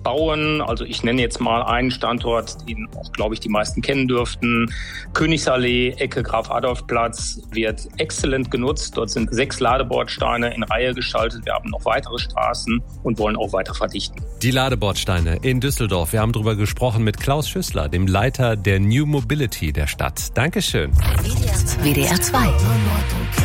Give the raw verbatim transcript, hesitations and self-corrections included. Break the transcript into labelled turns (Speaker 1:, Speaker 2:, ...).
Speaker 1: bauen. Also ich nenne jetzt mal einen Standort, den auch, glaube ich, die meisten kennen dürften. Königsallee, Ecke Graf-Adolf-Platz wird exzellent genutzt. Dort sind sechs Ladebordsteine in Reihe geschaltet. Wir haben noch weitere Straßen und wollen auch weiter verdichten.
Speaker 2: Die Ladebordsteine in Düsseldorf. Wir haben darüber gesprochen mit Klaus Schüssler, dem Leiter der New Mobility der Stadt. Dankeschön.
Speaker 3: W D R zwei.